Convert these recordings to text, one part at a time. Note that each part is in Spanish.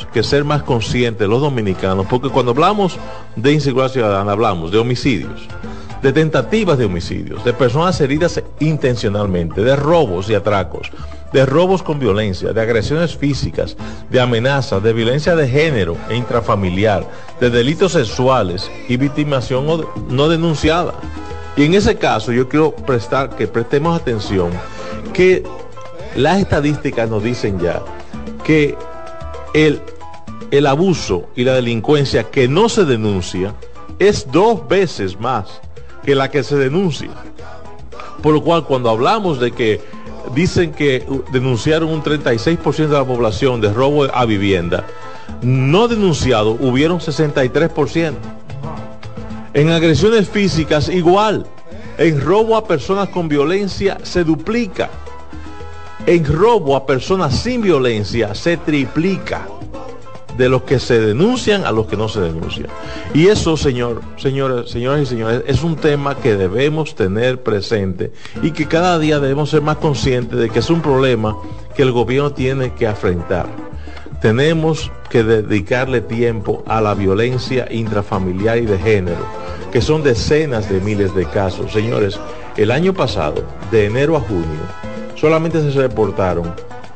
que ser más conscientes los dominicanos, porque cuando hablamos de inseguridad ciudadana hablamos de homicidios, de tentativas de homicidios, de personas heridas intencionalmente, de robos y atracos, de robos con violencia, de agresiones físicas, de amenazas, de violencia de género e intrafamiliar, de delitos sexuales y victimización no denunciada. Y en ese caso yo quiero que prestemos atención que las estadísticas nos dicen ya que el abuso y la delincuencia que no se denuncia es 2 veces más que la que se denuncia. Por lo cual, cuando hablamos de que dicen que denunciaron un 36% de la población de robo a vivienda, no denunciado hubieron 63%. En agresiones físicas igual. En robo a personas con violencia se duplica. En robo a personas sin violencia se triplica. De los que se denuncian a los que no se denuncian. Y eso, señoras y señores, es un tema que debemos tener presente y que cada día debemos ser más conscientes de que es un problema que el gobierno tiene que afrontar. Tenemos que dedicarle tiempo a la violencia intrafamiliar y de género, que son decenas de miles de casos. Señores, el año pasado, de enero a junio, solamente se reportaron,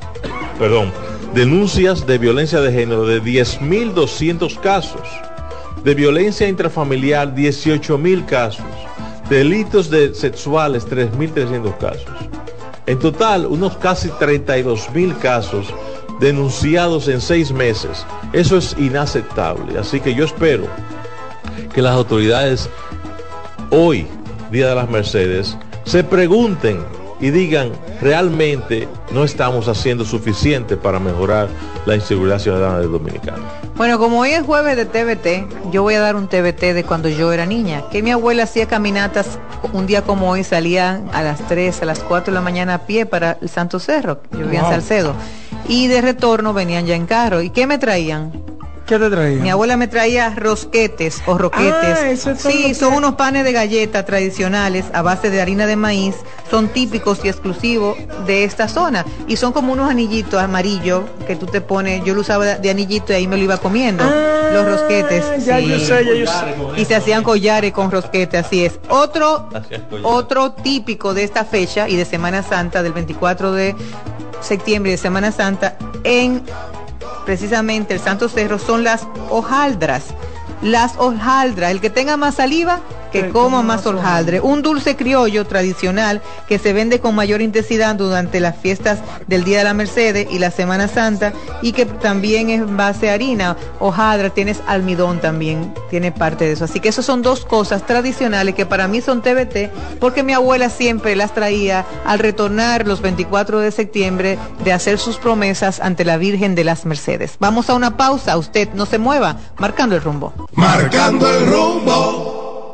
denuncias de violencia de género de 10.200 casos, de violencia intrafamiliar 18.000 casos, delitos sexuales 3.300 casos. En total, unos casi 32.000 casos denunciados en 6 meses. Eso es inaceptable. Así que yo espero que las autoridades hoy, Día de las Mercedes, se pregunten y digan, realmente no estamos haciendo suficiente para mejorar la inseguridad ciudadana del dominicano. Bueno, como hoy es jueves de TBT, yo voy a dar un TBT de cuando yo era niña, que mi abuela hacía caminatas, un día como hoy salían a las 3, a las 4 de la mañana a pie para el Santo Cerro, yo vivía en Salcedo, y de retorno venían ya en carro. ¿Y qué me traían? ¿Qué te traía? Mi abuela me traía rosquetes o roquetes. Sí, son unos panes de galleta tradicionales a base de harina de maíz. Son típicos y exclusivos de esta zona. Y son como unos anillitos amarillos que tú te pones. Yo lo usaba de anillito y ahí me lo iba comiendo. Los rosquetes. Ya sí. yo sé. Y se hacían collares con rosquetes, así es. Otro típico de esta fecha y de Semana Santa, del 24 de septiembre de Semana Santa, en precisamente el Santo Cerro, son las hojaldras. Las hojaldras, el que tenga más saliva, que coma más hojaldre. Un dulce criollo tradicional que se vende con mayor intensidad durante las fiestas del Día de la Mercedes y la Semana Santa, y que también es en base a harina. Hojaldra, tienes almidón también, tiene parte de eso. Así que esas son 2 cosas tradicionales que para mí son TBT, porque mi abuela siempre las traía al retornar los 24 de septiembre de hacer sus promesas ante la Virgen de las Mercedes. Vamos a una pausa, usted no se mueva, marcando el rumbo. Marcando el rumbo.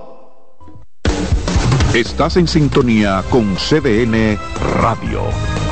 Estás en sintonía con CDN Radio.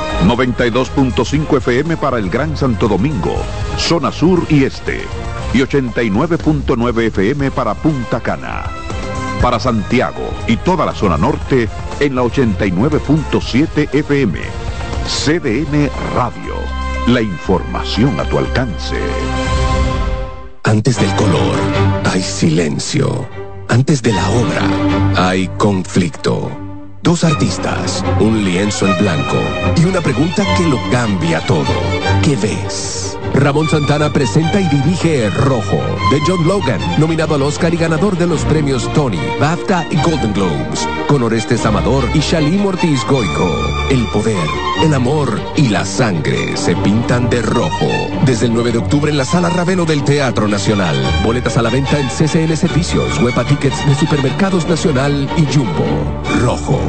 92.5 FM para el Gran Santo Domingo, zona sur y este. Y 89.9 FM para Punta Cana. Para Santiago y toda la zona norte en la 89.7 FM. CDN Radio. La información a tu alcance. Antes del color, hay silencio. Antes de la obra, hay conflicto. 2 artistas, un lienzo en blanco y una pregunta que lo cambia todo. ¿Qué ves? Ramón Santana presenta y dirige Rojo, de John Logan, nominado al Oscar y ganador de los premios Tony, BAFTA y Golden Globes, con Orestes Amador y Shalim Ortiz Goico. El poder, el amor y la sangre se pintan de rojo. Desde el 9 de octubre en la Sala Ravelo del Teatro Nacional. Boletas a la venta en CCN Servicios, Huepa Tickets de Supermercados Nacional y Jumbo. Rojo.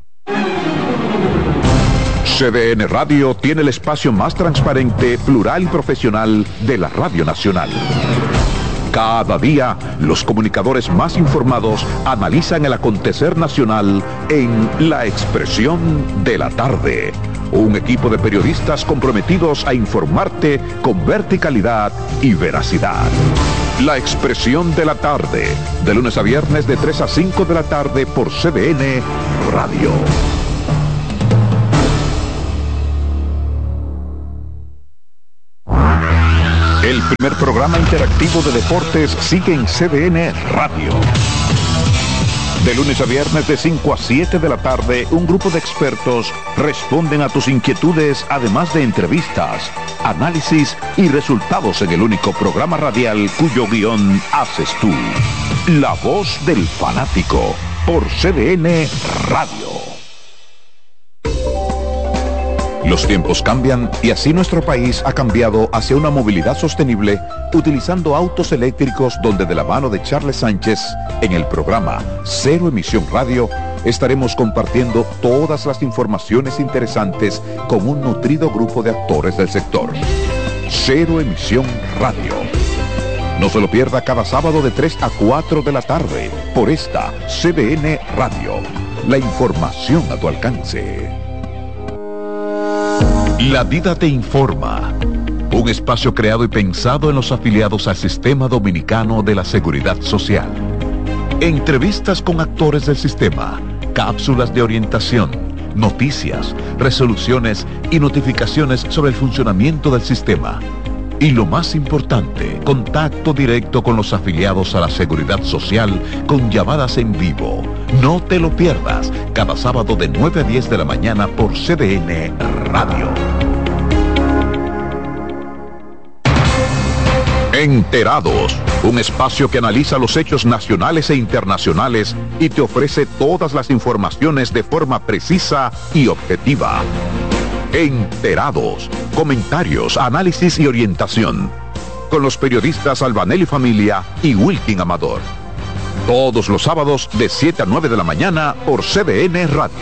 CDN Radio tiene el espacio más transparente, plural y profesional de la Radio Nacional. Cada día, los comunicadores más informados analizan el acontecer nacional en La Expresión de la Tarde. Un equipo de periodistas comprometidos a informarte con verticalidad y veracidad. La Expresión de la Tarde, de lunes a viernes de 3 a 5 de la tarde por CDN Radio. El primer programa interactivo de deportes sigue en CDN Radio. De lunes a viernes de 5 a 7 de la tarde, un grupo de expertos responden a tus inquietudes, además de entrevistas, análisis y resultados en el único programa radial cuyo guión haces tú. La voz del fanático, por CDN Radio. Los tiempos cambian y así nuestro país ha cambiado hacia una movilidad sostenible utilizando autos eléctricos, donde de la mano de Charles Sánchez en el programa Cero Emisión Radio estaremos compartiendo todas las informaciones interesantes con un nutrido grupo de actores del sector. Cero Emisión Radio. No se lo pierda cada sábado de 3 a 4 de la tarde por esta CDN Radio. La información a tu alcance. La Vida te informa. Un espacio creado y pensado en los afiliados al Sistema Dominicano de la Seguridad Social. Entrevistas con actores del sistema, cápsulas de orientación, noticias, resoluciones y notificaciones sobre el funcionamiento del sistema. Y lo más importante, contacto directo con los afiliados a la Seguridad Social con llamadas en vivo. No te lo pierdas, cada sábado de 9 a 10 de la mañana por CDN Radio. Enterados, un espacio que analiza los hechos nacionales e internacionales y te ofrece todas las informaciones de forma precisa y objetiva. Enterados, comentarios, análisis y orientación, con los periodistas Albanelli Familia y Wilkin Amador. Todos los sábados de 7 a 9 de la mañana por CDN Radio.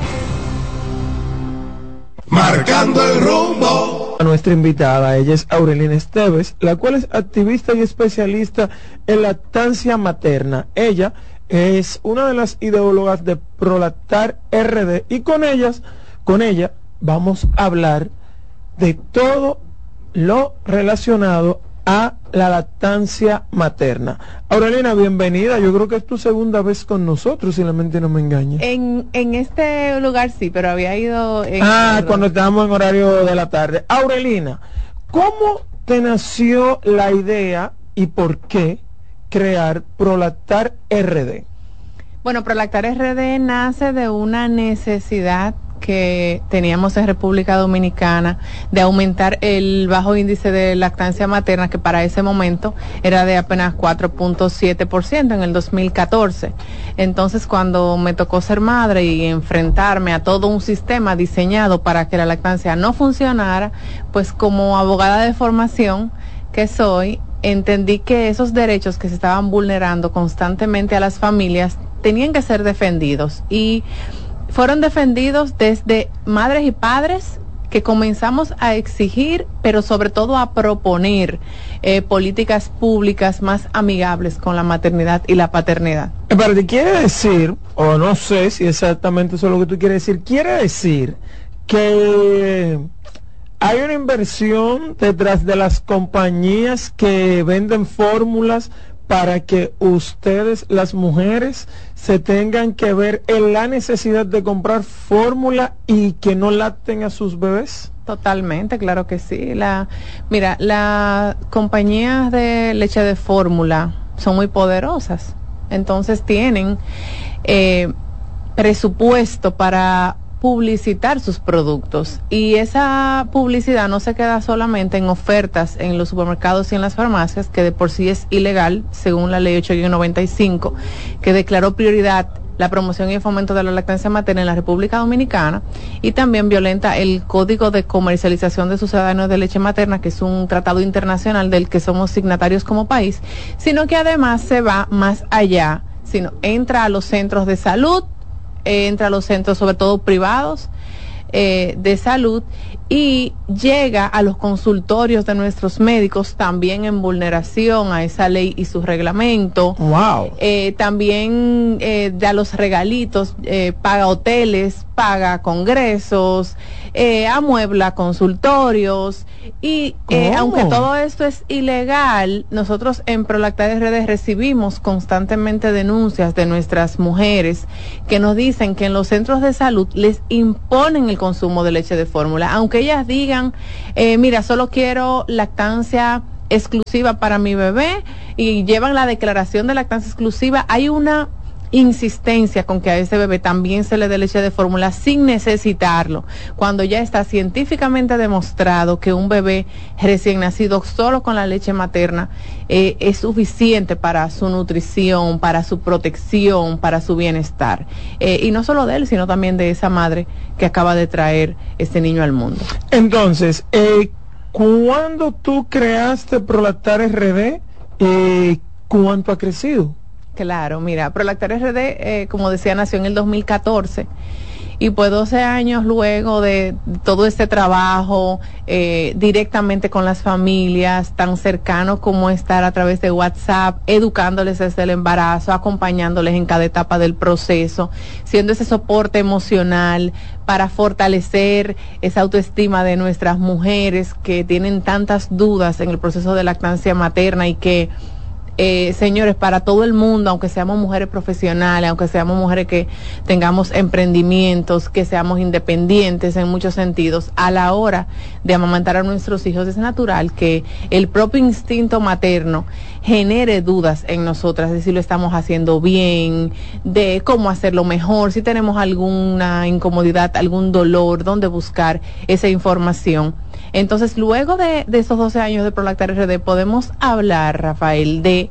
Marcando el rumbo. A nuestra invitada, ella es Aurelina Esteves, la cual es activista y especialista en lactancia materna. Ella es una de las ideólogas de Prolactar RD y con ella vamos a hablar de todo lo relacionado a la lactancia materna. Aurelina, bienvenida. Yo creo que es tu segunda vez con nosotros, si la mente no me engaña. En este lugar sí, pero había ido cuando estábamos en horario de la tarde. Aurelina, ¿cómo te nació la idea y por qué crear Prolactar RD? Bueno, Prolactar RD nace de una necesidad que teníamos en República Dominicana de aumentar el bajo índice de lactancia materna, que para ese momento era de apenas 4.7% en el 2014. Entonces, cuando me tocó ser madre y enfrentarme a todo un sistema diseñado para que la lactancia no funcionara, pues como abogada de formación que soy, entendí que esos derechos que se estaban vulnerando constantemente a las familias tenían que ser defendidos, y fueron defendidos desde madres y padres que comenzamos a exigir, pero sobre todo a proponer políticas públicas más amigables con la maternidad y la paternidad. Pero te quiere decir, o no sé si exactamente eso es lo que tú quieres decir, quiere decir que hay una inversión detrás de las compañías que venden fórmulas para que ustedes, las mujeres, se tengan que ver en la necesidad de comprar fórmula y que no lacten a sus bebés. Totalmente, claro que sí. Mira, las compañías de leche de fórmula son muy poderosas, entonces tienen presupuesto para publicitar sus productos, y esa publicidad no se queda solamente en ofertas en los supermercados y en las farmacias, que de por sí es ilegal según la ley 8-95, que declaró prioridad la promoción y el fomento de la lactancia materna en la República Dominicana, y también violenta el Código de Comercialización de Sucedáneos de Leche Materna, que es un tratado internacional del que somos signatarios como país, sino que además se va más allá, sino entra a los centros de salud, entra a los centros sobre todo privados de salud, y llega a los consultorios de nuestros médicos también en vulneración a esa ley y su reglamento. Wow. También da los regalitos, paga hoteles, paga congresos, amuebla consultorios, y aunque todo esto es ilegal, nosotros en Prolactar RD recibimos constantemente denuncias de nuestras mujeres que nos dicen que en los centros de salud les imponen el consumo de leche de fórmula, aunque ellas digan, mira, solo quiero lactancia exclusiva para mi bebé y llevan la declaración de lactancia exclusiva, hay una insistencia con que a ese bebé también se le dé leche de fórmula sin necesitarlo, cuando ya está científicamente demostrado que un bebé recién nacido solo con la leche materna es suficiente para su nutrición, para su protección, para su bienestar, y no solo de él, sino también de esa madre que acaba de traer este niño al mundo. Entonces, ¿cuándo tú creaste Prolactar RD? ¿Cuánto ha crecido? Claro, mira, Prolactar RD, como decía, nació en el 2014 y pues 12 años luego de todo este trabajo directamente con las familias, tan cercano como estar a través de WhatsApp, educándoles desde el embarazo, acompañándoles en cada etapa del proceso, siendo ese soporte emocional para fortalecer esa autoestima de nuestras mujeres que tienen tantas dudas en el proceso de lactancia materna y que señores, para todo el mundo, aunque seamos mujeres profesionales, aunque seamos mujeres que tengamos emprendimientos, que seamos independientes en muchos sentidos, a la hora de amamantar a nuestros hijos es natural que el propio instinto materno genere dudas en nosotras de si lo estamos haciendo bien, de cómo hacerlo mejor, si tenemos alguna incomodidad, algún dolor, dónde buscar esa información. Entonces, luego de esos 12 años de Prolactar RD, podemos hablar, Rafael, de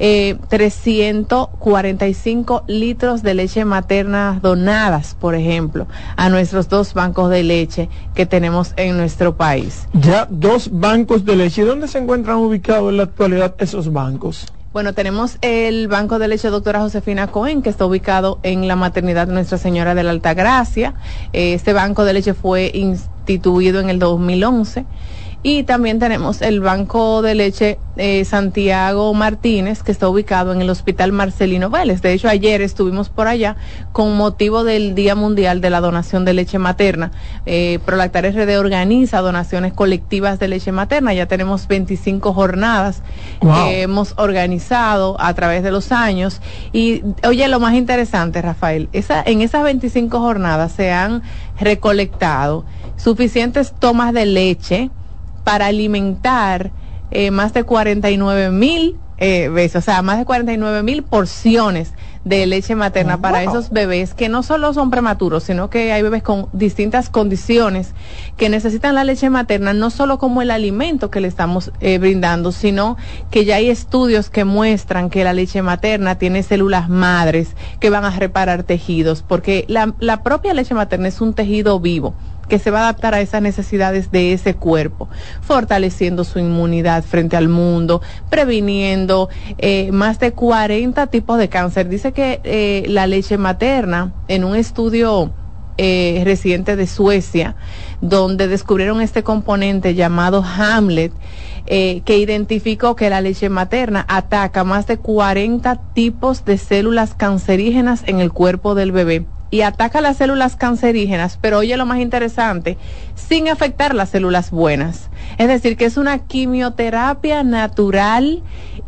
345 litros de leche materna donadas, por ejemplo, a nuestros 2 bancos de leche que tenemos en nuestro país. Ya 2 bancos de leche. ¿Dónde se encuentran ubicados en la actualidad esos bancos? Bueno, tenemos el Banco de Leche Doctora Josefina Cohen, que está ubicado en la maternidad Nuestra Señora de la Altagracia. Este banco de leche fue instituido en el 2011. Y también tenemos el Banco de Leche Santiago Martínez, que está ubicado en el Hospital Marcelino Vélez. De hecho, ayer estuvimos por allá con motivo del Día Mundial de la Donación de Leche Materna. Prolactar RD organiza donaciones colectivas de leche materna. Ya tenemos 25 jornadas que hemos organizado a través de los años. Y, oye, lo más interesante, Rafael, en esas 25 jornadas se han recolectado suficientes tomas de leche para alimentar más de 49,000 veces, o sea, más de 49,000 porciones de leche materna para esos bebés que no solo son prematuros, sino que hay bebés con distintas condiciones que necesitan la leche materna, no solo como el alimento que le estamos brindando, sino que ya hay estudios que muestran que la leche materna tiene células madres que van a reparar tejidos, porque la propia leche materna es un tejido vivo que se va a adaptar a esas necesidades de ese cuerpo, fortaleciendo su inmunidad frente al mundo, previniendo más de 40 tipos de cáncer. Dice que la leche materna, en un estudio reciente de Suecia, donde descubrieron este componente llamado Hamlet, que identificó que la leche materna ataca más de 40 tipos de células cancerígenas en el cuerpo del bebé. Y ataca las células cancerígenas, pero oye lo más interesante, sin afectar las células buenas. Es decir, que es una quimioterapia natural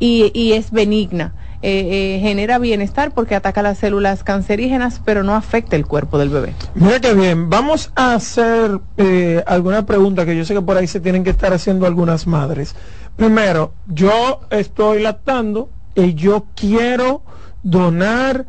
y es benigna. Genera bienestar porque ataca las células cancerígenas, pero no afecta el cuerpo del bebé. Mira qué bien. Vamos a hacer alguna pregunta que yo sé que por ahí se tienen que estar haciendo algunas madres. Primero, yo estoy lactando y yo quiero donar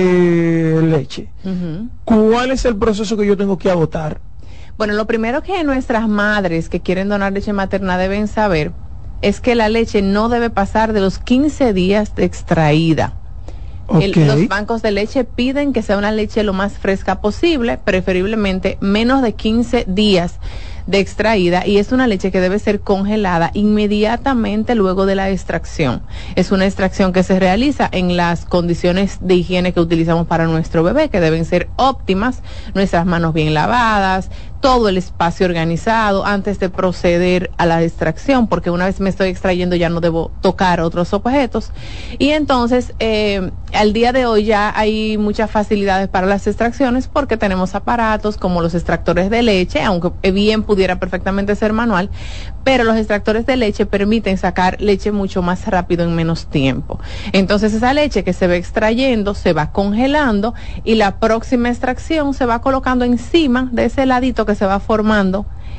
leche. ¿Cuál es el proceso que yo tengo que agotar? Bueno, lo primero que nuestras madres que quieren donar leche materna deben saber es que la leche no debe pasar de los 15 días de extraída. Los bancos de leche piden que sea una leche lo más fresca posible, preferiblemente menos de 15 días de extraída, y es una leche que debe ser congelada inmediatamente luego de la extracción. Es una extracción que se realiza en las condiciones de higiene que utilizamos para nuestro bebé, que deben ser óptimas, nuestras manos bien lavadas, todo el espacio organizado antes de proceder a la extracción, porque una vez me estoy extrayendo ya no debo tocar otros objetos. Y entonces, al día de hoy ya hay muchas facilidades para las extracciones porque tenemos aparatos como los extractores de leche, aunque bien pudiera perfectamente ser manual, pero los extractores de leche permiten sacar leche mucho más rápido en menos tiempo. Entonces esa leche que se va extrayendo se va congelando y la próxima extracción se va colocando encima de ese ladito que se va formando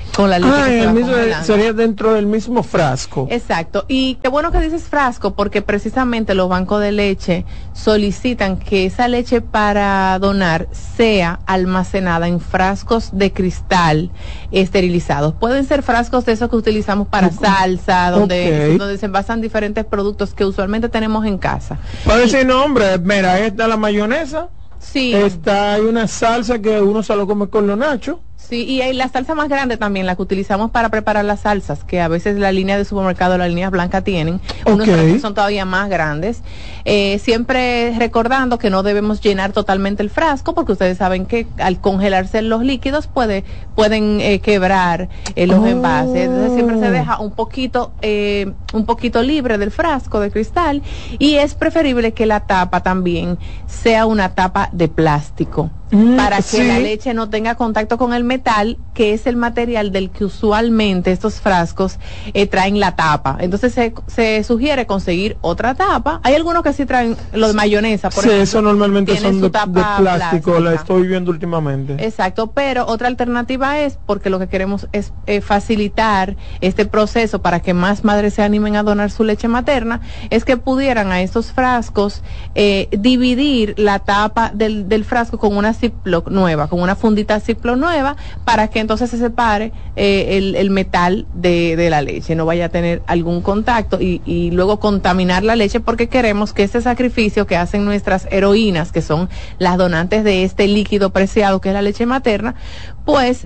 con la leche que se va mismo, congelando. sería dentro del mismo frasco. Exacto, y qué bueno que dices frasco, porque precisamente los bancos de leche solicitan que esa leche para donar sea almacenada en frascos de cristal esterilizados. Pueden ser frascos de esos que utilizamos para salsa, donde se envasan diferentes productos que usualmente tenemos en casa. Puede decir nombre, mira, esta la mayonesa. Sí. Hay una salsa que uno se lo come con los nachos. Sí, y hay la salsa más grande también, la que utilizamos para preparar las salsas, que a veces la línea de supermercado, las líneas blancas tienen, unos que son todavía más grandes. Siempre recordando que no debemos llenar totalmente el frasco, porque ustedes saben que al congelarse los líquidos pueden quebrar los envases. Entonces siempre se deja un poquito libre del frasco de cristal, y es preferible que la tapa también sea una tapa de plástico, para que la leche no tenga contacto con el metal, que es el material del que usualmente estos frascos traen la tapa. Entonces se sugiere conseguir otra tapa. Hay algunos que sí traen lo de mayonesa, por ejemplo. Eso normalmente son de plástico, la estoy viendo últimamente. Exacto, pero otra alternativa es, porque lo que queremos es facilitar este proceso para que más madres se animen a donar su leche materna, es que pudieran a estos frascos dividir la tapa del frasco con una Ziploc nueva, con una fundita Ziploc nueva, para que entonces se separe el metal de la leche, no vaya a tener algún contacto y luego contaminar la leche, porque queremos que este sacrificio que hacen nuestras heroínas, que son las donantes de este líquido preciado que es la leche materna, pues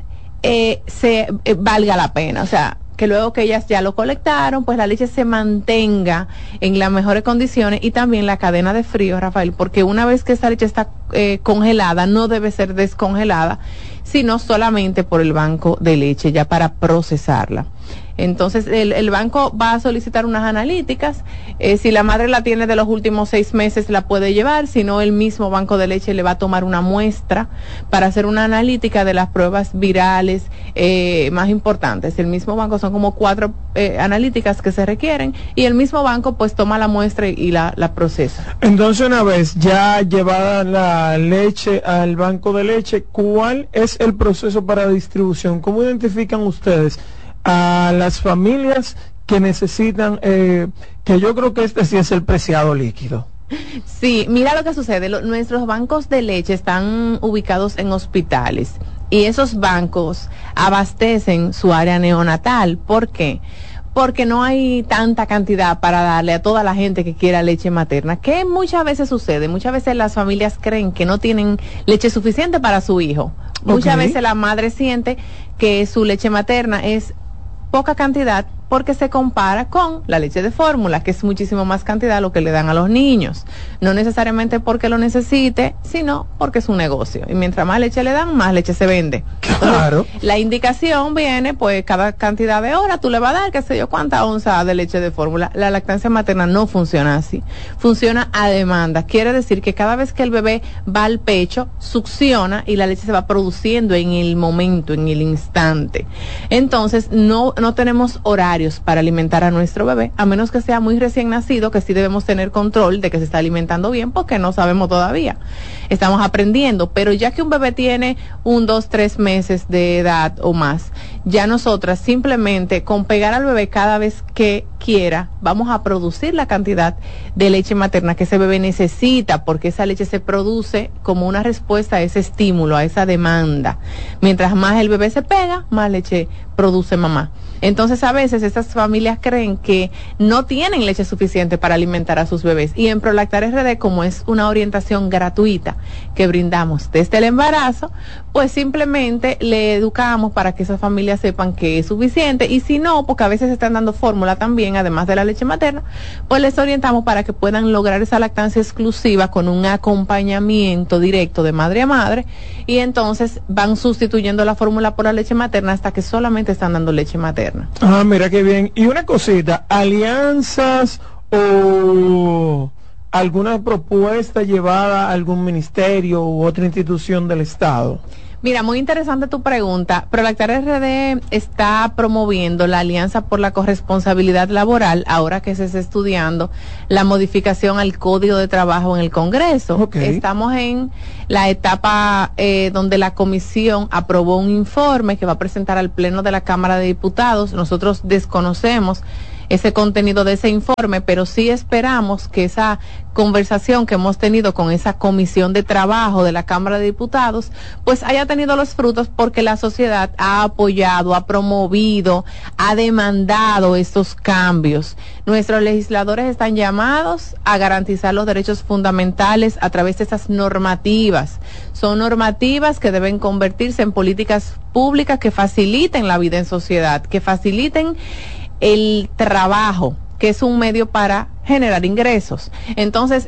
valga la pena. O sea, que luego que ellas ya lo colectaron, pues la leche se mantenga en las mejores condiciones, y también la cadena de frío, Rafael, porque una vez que esa leche está congelada, no debe ser descongelada, sino solamente por el banco de leche, ya para procesarla. Entonces el banco va a solicitar unas analíticas. Si la madre la tiene de los últimos 6 meses, la puede llevar. Si no, el mismo banco de leche le va a tomar una muestra para hacer una analítica de las pruebas virales más importantes. El mismo banco, son como 4 analíticas que se requieren, y el mismo banco pues toma la muestra y la procesa. Entonces, una vez ya llevada la leche al banco de leche, ¿cuál es el proceso para distribución? ¿Cómo identifican ustedes a las familias que necesitan, que yo creo que este sí es el preciado líquido? Sí, mira lo que sucede. Nuestros bancos de leche están ubicados en hospitales, y esos bancos abastecen su área neonatal. ¿Por qué? Porque no hay tanta cantidad para darle a toda la gente que quiera leche materna, que muchas veces sucede. Muchas veces las familias creen que no tienen leche suficiente para su hijo. Muchas veces la madre siente que su leche materna es poca cantidad, porque se compara con la leche de fórmula, que es muchísimo más cantidad lo que le dan a los niños. No necesariamente porque lo necesite, sino porque es un negocio. Y mientras más leche le dan, más leche se vende. Claro. Entonces, la indicación viene, pues, cada cantidad de horas tú le vas a dar, qué sé yo, cuánta onza de leche de fórmula. La lactancia materna no funciona así. Funciona a demanda. Quiere decir que cada vez que el bebé va al pecho, succiona y la leche se va produciendo en el momento, en el instante. Entonces, no tenemos horarios para alimentar a nuestro bebé, a menos que sea muy recién nacido, que sí debemos tener control de que se está alimentando bien, porque no sabemos todavía, estamos aprendiendo. Pero ya que un bebé tiene 1, 2, 3 meses de edad o más, ya nosotras simplemente con pegar al bebé cada vez que quiera, vamos a producir la cantidad de leche materna que ese bebé necesita, porque esa leche se produce como una respuesta a ese estímulo, a esa demanda. Mientras más el bebé se pega, más leche produce mamá. Entonces, a veces estas familias creen que no tienen leche suficiente para alimentar a sus bebés, y en Prolactar RD, como es una orientación gratuita que brindamos desde el embarazo, pues simplemente le educamos para que esas familias sepan que es suficiente, y si no, porque a veces están dando fórmula también, además de la leche materna, pues les orientamos para que puedan lograr esa lactancia exclusiva con un acompañamiento directo de madre a madre, y entonces van sustituyendo la fórmula por la leche materna hasta que solamente están dando leche materna. Ah, mira qué bien. Y una cosita, alianzas o alguna propuesta llevada a algún ministerio u otra institución del Estado. Mira, muy interesante tu pregunta. Prolactar RD está promoviendo la Alianza por la Corresponsabilidad Laboral, ahora que se está estudiando la modificación al Código de Trabajo en el Congreso. Okay. Estamos en la etapa donde la comisión aprobó un informe que va a presentar al Pleno de la Cámara de Diputados. Nosotros desconocemos ese contenido de ese informe, pero sí esperamos que esa conversación que hemos tenido con esa comisión de trabajo de la Cámara de Diputados, pues haya tenido los frutos, porque la sociedad ha apoyado, ha promovido, ha demandado estos cambios. Nuestros legisladores están llamados a garantizar los derechos fundamentales a través de esas normativas. Son normativas que deben convertirse en políticas públicas que faciliten la vida en sociedad, que faciliten el trabajo, que es un medio para generar ingresos. Entonces,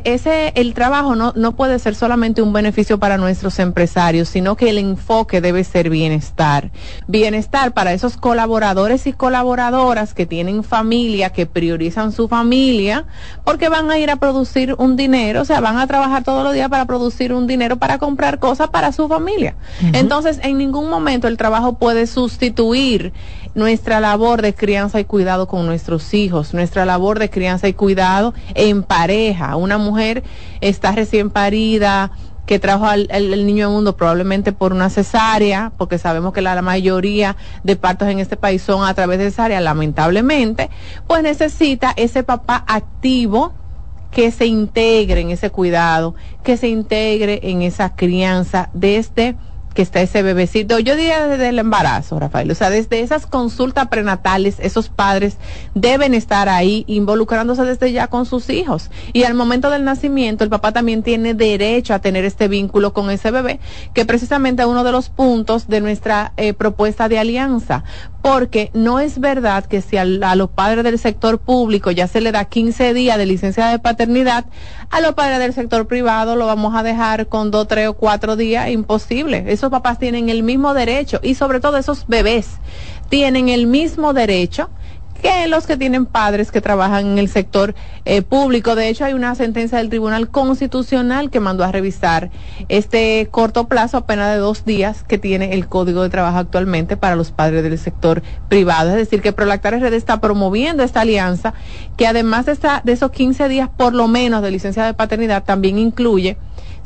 el trabajo no puede ser solamente un beneficio para nuestros empresarios, sino que el enfoque debe ser bienestar. Bienestar para esos colaboradores y colaboradoras que tienen familia, que priorizan su familia, porque van a ir a producir un dinero, o sea, van a trabajar todos los días para producir un dinero para comprar cosas para su familia. Entonces, en ningún momento el trabajo puede sustituir nuestra labor de crianza y cuidado con nuestros hijos, nuestra labor de crianza y cuidado en pareja. Una mujer está recién parida, que trajo al niño al mundo probablemente por una cesárea, porque sabemos que la mayoría de partos en este país son a través de cesárea, lamentablemente, pues necesita ese papá activo que se integre en ese cuidado, que se integre en esa crianza desde que está ese bebecito, yo diría desde el embarazo, Rafael, o sea, desde esas consultas prenatales, esos padres deben estar ahí involucrándose desde ya con sus hijos, y al momento del nacimiento el papá también tiene derecho a tener este vínculo con ese bebé, que precisamente es uno de los puntos de nuestra propuesta de alianza, porque no es verdad que si a los padres del sector público ya se le da 15 días de licencia de paternidad, a los padres del sector privado lo vamos a dejar con 2, 3 o 4 días, imposible. Esos papás tienen el mismo derecho, y sobre todo esos bebés tienen el mismo derecho que los que tienen padres que trabajan en el sector público. De hecho, hay una sentencia del Tribunal Constitucional que mandó a revisar este corto plazo, apenas de 2 días, que tiene el Código de Trabajo actualmente para los padres del sector privado. Es decir, que Prolactar RD está promoviendo esta alianza, que además de esos 15 días por lo menos de licencia de paternidad, también incluye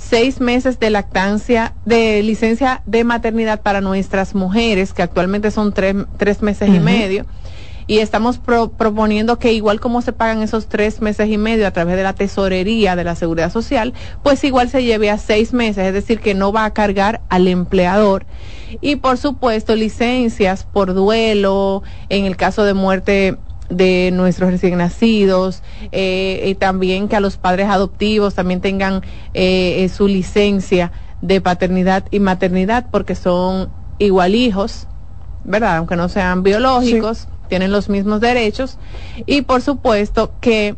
6 meses de lactancia, de licencia de maternidad para nuestras mujeres, que actualmente son 3 meses y medio. Y estamos proponiendo que, igual como se pagan esos 3 meses y medio a través de la tesorería de la Seguridad Social, pues igual se lleve a 6 meses, es decir, que no va a cargar al empleador. Y por supuesto, licencias por duelo, en el caso de muerte de nuestros recién nacidos, y también que a los padres adoptivos también tengan su licencia de paternidad y maternidad, porque son igual hijos, ¿verdad? Aunque no sean biológicos. Sí. Tienen los mismos derechos. Y por supuesto que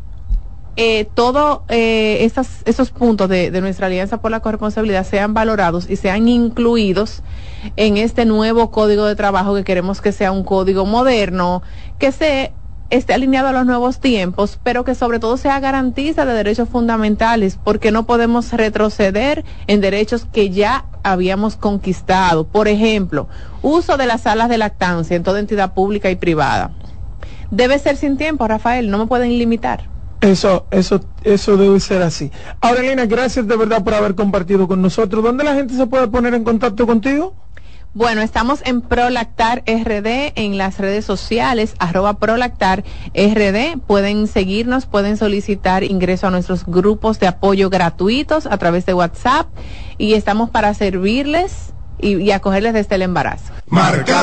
todos esos puntos de nuestra Alianza por la Corresponsabilidad sean valorados y sean incluidos en este nuevo Código de Trabajo, que queremos que sea un código moderno, que esté alineado a los nuevos tiempos, pero que sobre todo sea garantista de derechos fundamentales, porque no podemos retroceder en derechos que ya habíamos conquistado. Por ejemplo, uso de las salas de lactancia en toda entidad pública y privada. Debe ser sin tiempo, Rafael, no me pueden limitar. Eso debe ser así. Aurelina, gracias de verdad por haber compartido con nosotros. ¿Dónde la gente se puede poner en contacto contigo? Bueno, estamos en Prolactar RD en las redes sociales, @Prolactar RD. Pueden seguirnos, pueden solicitar ingreso a nuestros grupos de apoyo gratuitos a través de WhatsApp, y estamos para servirles y acogerles desde el embarazo.